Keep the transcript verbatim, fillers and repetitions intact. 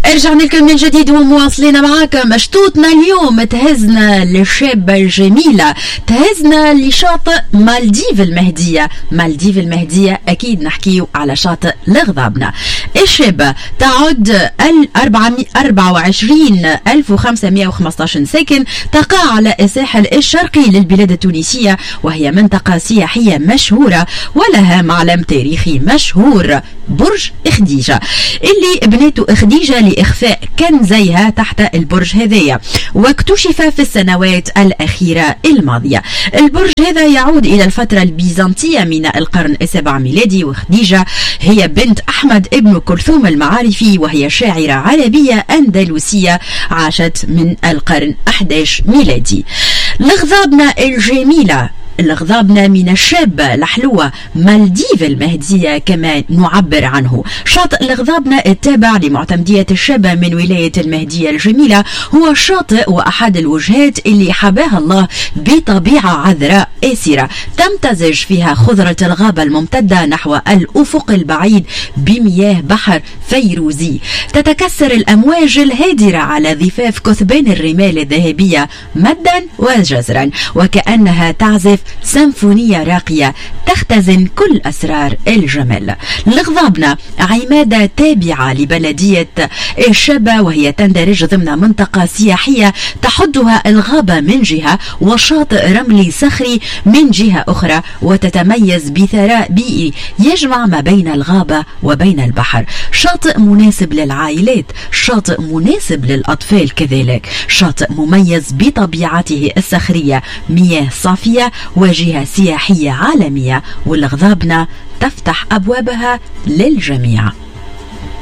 رجعنا لكم من جديد ومواصلين معاكم. شطوطنا اليوم تهزنا للشابة الجميلة، تهزنا لشاطئ مالديف المهدية. مالديف المهدية أكيد نحكيو على شاطئ الغضابنة. الشابة تعد أربعة وعشرين ألف وخمسمائة وخمسة عشر ساكن، تقع على الساحل الشرقي للبلاد التونسية، وهي منطقة سياحية مشهورة ولها معلم تاريخي مشهور، برج خديجة، اللي بنته خديجة لإخفاء كنزيها تحت البرج هذايا، واكتشف في السنوات الأخيرة الماضية. البرج هذا يعود إلى الفترة البيزنطية من القرن السابع ميلادي، وخديجة هي بنت أحمد ابن كلثوم المعارفي، وهي شاعرة عربية أندلسية عاشت من القرن أحد عشر ميلادي. الغضابنة الجميلة، الغضابنة من الشابة الحلوة مالديف المهدية كما نعبر عنه. شاطئ الغضابنة التابع لمعتمدية الشابة من ولاية المهدية الجميلة هو شاطئ وأحد الوجهات اللي حباها الله بطبيعة عذراء آسرة تمتزج فيها خضرة الغابة الممتدة نحو الأفق البعيد بمياه بحر فيروزي، تتكسر الأمواج الهادرة على ضفاف كثبان الرمال الذهبية مدا وجزرا، وكأنها تعزف سيمفونية راقية تختزن كل أسرار الجمال. الغضابنة عمادة تابعة لبلدية الشابة، وهي تندرج ضمن منطقة سياحية تحدها الغابة من جهة وشاطئ رملي صخري من جهة أخرى، وتتميز بثراء بيئي يجمع ما بين الغابة وبين البحر. شاطئ مناسب للعائلات، شاطئ مناسب للأطفال كذلك، شاطئ مميز بطبيعته الصخرية، مياه صافية وجهة سياحية عالمية، والغضابنة تفتح أبوابها للجميع.